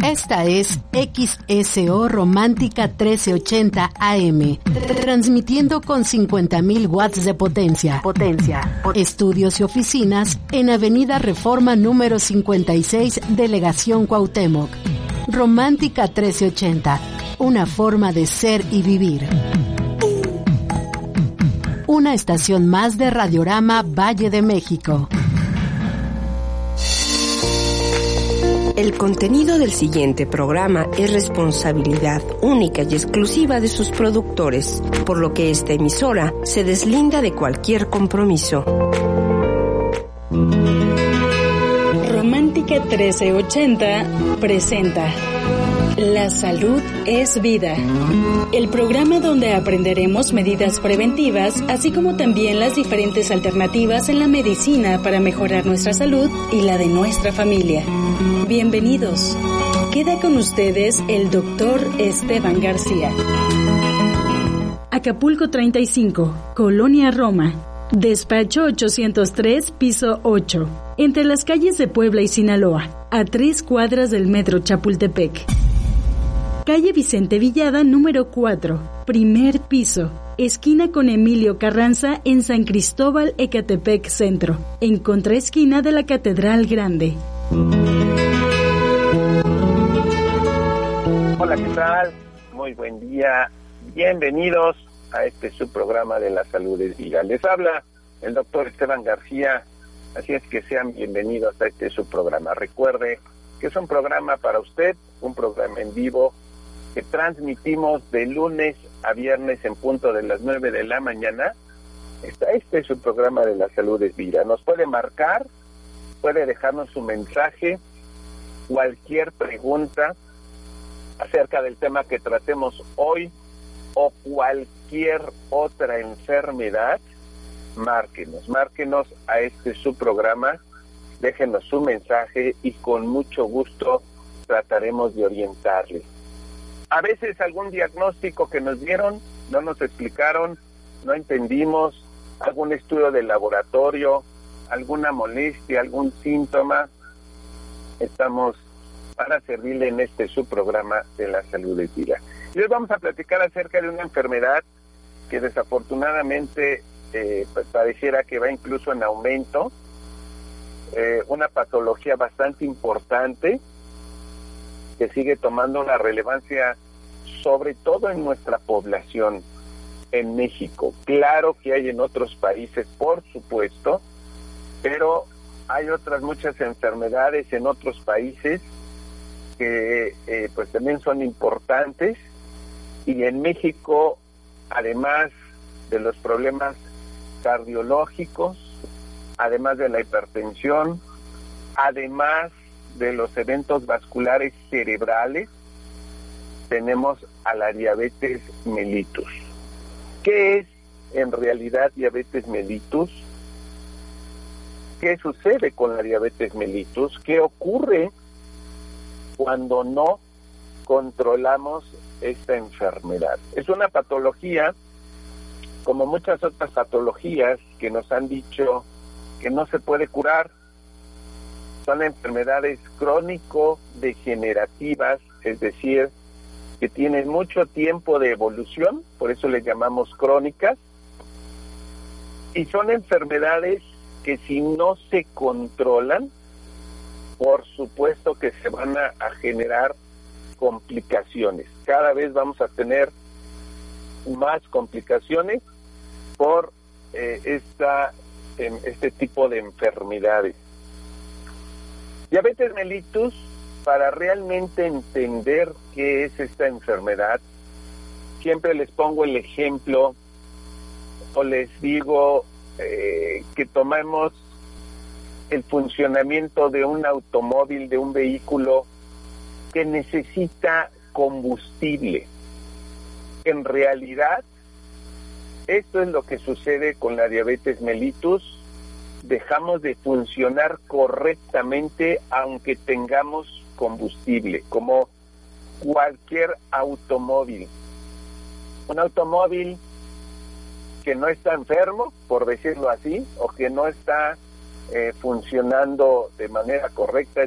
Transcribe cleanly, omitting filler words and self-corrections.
Esta es XSO Romántica 1380 AM, transmitiendo con 50.000 watts de potencia. Estudios y oficinas en Avenida Reforma número 56, Delegación Cuauhtémoc. Romántica 1380, una forma de ser y vivir. Una estación más de Radiorama Valle de México. El contenido del siguiente programa es responsabilidad única y exclusiva de sus productores, por lo que esta emisora se deslinda de cualquier compromiso. Romántica 1380 presenta La salud es vida. El programa donde aprenderemos medidas preventivas, así como también las diferentes alternativas en la medicina para mejorar nuestra salud y la de nuestra familia. Bienvenidos. Queda con ustedes el doctor Esteban García. Acapulco 35, Colonia Roma. Despacho 803, piso 8. Entre las calles de Puebla y Sinaloa, a 3 cuadras del metro Chapultepec. Calle Vicente Villada, número 4, primer piso, esquina con Emilio Carranza en San Cristóbal, Ecatepec Centro, en contraesquina de la Catedral Grande. Hola, ¿qué tal? Muy buen día. Bienvenidos a este subprograma de la salud es vida. Les habla el doctor Esteban García, así es que sean bienvenidos a este subprograma. Recuerde que es un programa para usted, un programa en vivo que transmitimos de lunes a viernes en punto de las 9 de la mañana. Este es un programa de la salud es vida. Nos puede marcar, puede dejarnos su mensaje, cualquier pregunta acerca del tema que tratemos hoy o cualquier otra enfermedad. Márquenos a este subprograma, déjenos su mensaje y con mucho gusto trataremos de orientarles. A veces algún diagnóstico que nos dieron, no nos explicaron, no entendimos, algún estudio de laboratorio, alguna molestia, algún síntoma, estamos para servirle en este subprograma de la salud es vida. Y hoy vamos a platicar acerca de una enfermedad que desafortunadamente pues pareciera que va incluso en aumento, una patología bastante importante que sigue tomando una relevancia sobre todo en nuestra población en México. Claro que hay en otros países, por supuesto, pero hay otras muchas enfermedades en otros países que pues también son importantes, y en México, además de los problemas cardiológicos, además de la hipertensión, además de los eventos vasculares cerebrales, tenemos a la diabetes mellitus. ¿Qué es en realidad diabetes mellitus? ¿Qué sucede con la diabetes mellitus? ¿Qué ocurre cuando no controlamos esta enfermedad? Es una patología, como muchas otras patologías que nos han dicho que no se puede curar. Son enfermedades crónico-degenerativas, es decir, que tienen mucho tiempo de evolución, por eso les llamamos crónicas, y son enfermedades que si no se controlan, por supuesto que se van a generar complicaciones. Cada vez vamos a tener más complicaciones por este tipo de enfermedades. Diabetes mellitus, para realmente entender qué es esta enfermedad, siempre les pongo el ejemplo o les digo que tomemos el funcionamiento de un automóvil, de un vehículo que necesita combustible. En realidad, esto es lo que sucede con la diabetes mellitus. Dejamos de funcionar correctamente aunque tengamos combustible, como cualquier automóvil. Un automóvil que no está enfermo, por decirlo así, o que no está funcionando de manera correcta,